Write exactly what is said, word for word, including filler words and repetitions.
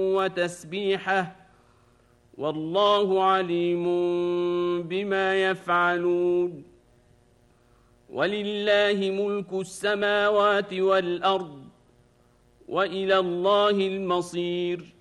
وتسبيحه والله عليم بما يفعلون ولله ملك السماوات والأرض وإلى الله المصير